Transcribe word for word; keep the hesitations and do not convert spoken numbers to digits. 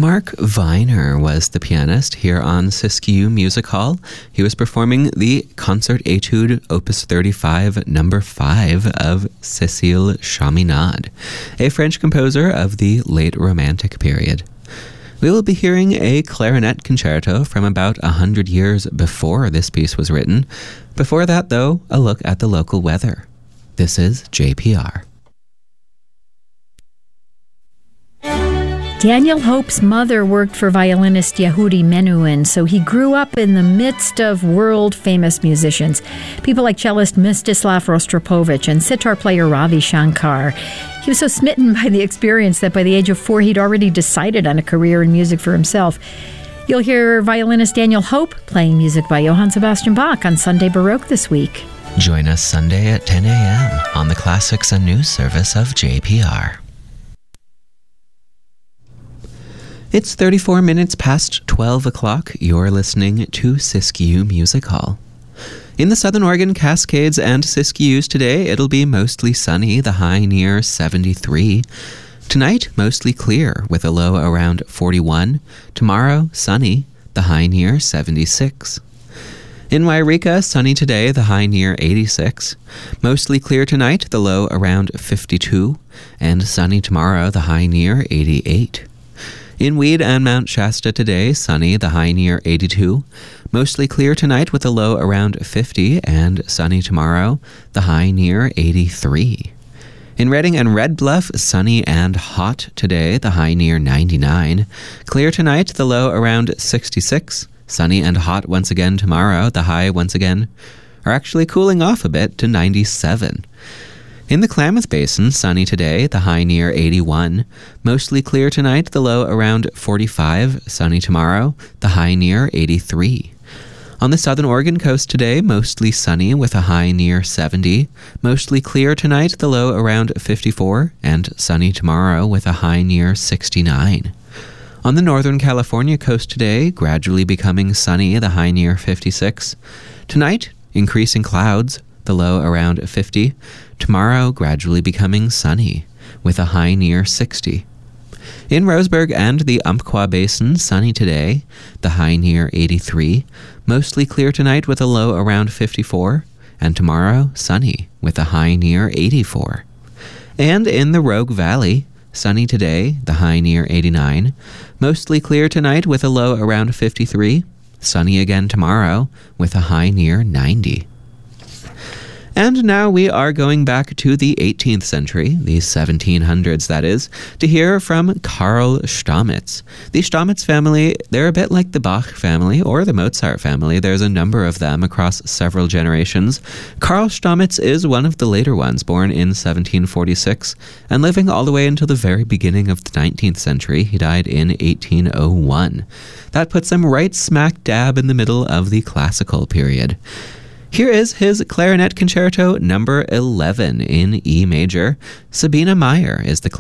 Mark Viner was the pianist here on Siskiyou Music Hall. He was performing the Concert Etude Opus thirty-five, number five of Cécile Chaminade, a French composer of the late Romantic period. We will be hearing a clarinet concerto from about a hundred years before this piece was written. Before that, though, a look at the local weather. This is J P R. Daniel Hope's mother worked for violinist Yehudi Menuhin, so he grew up in the midst of world-famous musicians, people like cellist Mstislav Rostropovich and sitar player Ravi Shankar. He was so smitten by the experience that by the age of four, he'd already decided on a career in music for himself. You'll hear violinist Daniel Hope playing music by Johann Sebastian Bach on Sunday Baroque this week. Join us Sunday at ten a.m. on the Classics and News service of J P R. It's thirty-four minutes past twelve o'clock. You're listening to Siskiyou Music Hall. In the Southern Oregon Cascades and Siskiyous today, it'll be mostly sunny, the high near seventy-three. Tonight, mostly clear, with a low around forty-one. Tomorrow, sunny, the high near seventy-six. In Wairika, sunny today, the high near eighty-six. Mostly clear tonight, the low around fifty-two. And sunny tomorrow, the high near eighty-eight. In Weed and Mount Shasta today, sunny, the high near eighty-two. Mostly clear tonight with a low around fifty, and sunny tomorrow, the high near eighty-three. In Redding and Red Bluff, sunny and hot today, the high near ninety-nine. Clear tonight, the low around sixty-six. Sunny and hot once again tomorrow, the high once again are actually cooling off a bit to ninety-seven. In the Klamath Basin, sunny today, the high near eighty-one. Mostly clear tonight, the low around forty-five. Sunny tomorrow, the high near eighty-three. On the southern Oregon coast today, mostly sunny with a high near seventy. Mostly clear tonight, the low around fifty-four. And sunny tomorrow with a high near sixty-nine. On the northern California coast today, gradually becoming sunny, the high near fifty-six. Tonight, increasing clouds, the low around fifty. Tomorrow, gradually becoming sunny, with a high near sixty. In Roseburg and the Umpqua Basin, sunny today, the high near eighty-three. Mostly clear tonight with a low around fifty-four. And tomorrow, sunny, with a high near eighty-four. And in the Rogue Valley, sunny today, the high near eighty-nine. Mostly clear tonight with a low around fifty-three. Sunny again tomorrow, with a high near ninety. And now we are going back to the eighteenth century, the seventeen hundreds that is, to hear from Karl Stamitz. The Stamitz family, they're a bit like the Bach family or the Mozart family. There's a number of them across several generations. Karl Stamitz is one of the later ones, born in seventeen forty-six and living all the way until the very beginning of the nineteenth century. He died in eighteen oh one. That puts him right smack dab in the middle of the classical period. Here is his Clarinet Concerto number eleven in E major. Sabina Meyer is the